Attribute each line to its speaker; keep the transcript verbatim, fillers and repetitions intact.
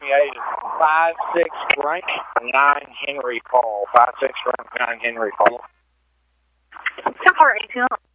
Speaker 1: twenty-eight, five six Frank, nine Henry Paul. five six Frank, nine Henry Paul.
Speaker 2: All right,